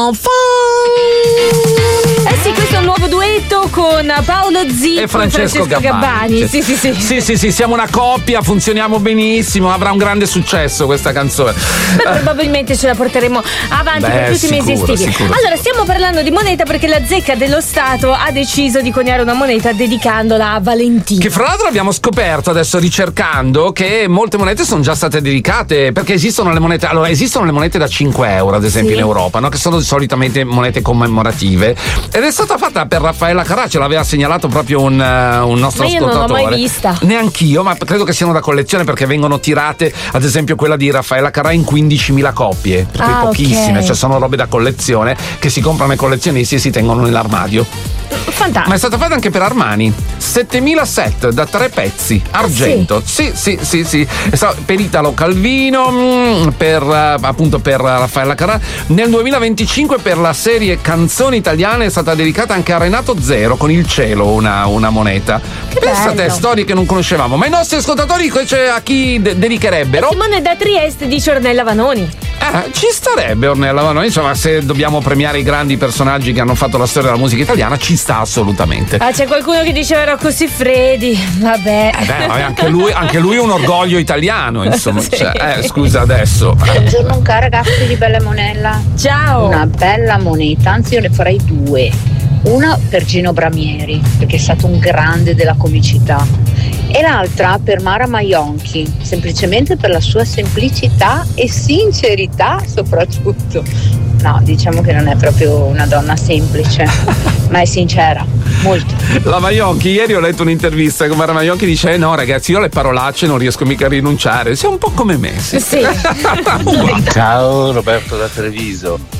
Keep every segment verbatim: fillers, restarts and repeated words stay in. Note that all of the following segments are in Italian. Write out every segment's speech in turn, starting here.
Siamo fan. Eh sì, questo è un nuovo duetto con Paolo Zippo e Francesco, e Francesco Gabbani. Gabbani. Sì, sì, sì. Sì, sì, sì, siamo una coppia, funzioniamo benissimo, avrà un grande successo questa canzone. Beh, probabilmente ce la porteremo avanti. Beh, per tutti sicuro, i mesi estivi. Sicuro. Allora, stiamo parlando di moneta perché la Zecca dello Stato ha deciso di coniare una moneta dedicandola a Valentino. Che fra l'altro abbiamo scoperto adesso ricercando che molte monete sono già state dedicate, perché esistono le monete, allora esistono le monete da cinque euro ad esempio, sì, in Europa, no? Che sono solitamente monete commemorative, ed è stata fatta per Raffaella Carrà, ce l'aveva segnalato proprio un, uh, un nostro ma io ascoltatore. non l'ho mai vista. Neanch'io, ma credo che siano da collezione, perché vengono tirate, ad esempio quella di Raffaella Carrà, in quindicimila copie, per cui ah, pochissime, okay. Cioè sono robe da collezione che si comprano ai collezionisti e si tengono nell'armadio. Fantastico. Ma è stata fatta anche per Armani, settemila set da tre pezzi, argento. Ah, sì, sì, sì, sì, sì. È stato per Italo Calvino, per uh, appunto per Raffaella Carrà. Nel duemilaventicinque per la serie Canzoni Italiane è stata dedicata anche a Renato Zero con Il Cielo, una, una moneta. Che Pensate, bello. storie che non conoscevamo. Ma i nostri ascoltatori cioè, a chi de- dedicherebbero? Simone da Trieste dice Ornella Vanoni. Eh, ci starebbe Ornella Vanoni, insomma, se dobbiamo premiare i grandi personaggi che hanno fatto la storia della musica italiana, ci sta assolutamente. Ah, c'è qualcuno che diceva Rocco Siffredi. Vabbè. Eh beh, anche lui, anche lui è un orgoglio italiano, insomma. Sì. Cioè, eh, scusa adesso. Buongiorno cara ragazzi di Bella Monella. Ciao. Una bella moneta, anzi io ne farei due. Una per Gino Bramieri, perché è stato un grande della comicità, e l'altra per Mara Maionchi, semplicemente per la sua semplicità e sincerità soprattutto. No, diciamo che non è proprio una donna semplice, ma è sincera, molto. La Maionchi, ieri ho letto un'intervista con Mara Maionchi, dice: eh no ragazzi, io alle parolacce non riesco mica a rinunciare, sei un po' come me. Sì. Sì. Ciao Roberto da Treviso.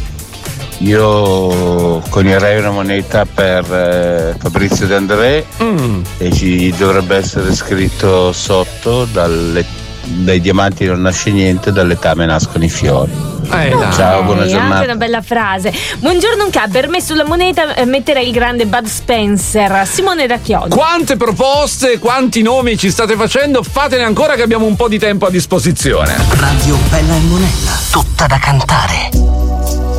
Io conierei una moneta per eh, Fabrizio De André mm. e ci dovrebbe essere scritto sotto: dalle, dai diamanti non nasce niente, dall'etame nascono i fiori. Eh, Ciao, buona giornata. Anche una bella frase. Buongiorno K, per me sulla moneta eh, metterei il grande Bud Spencer. Simone da Chiodi. Quante proposte, quanti nomi ci state facendo? Fatene ancora che abbiamo un po' di tempo a disposizione. Radio Bella e Monella, tutta da cantare.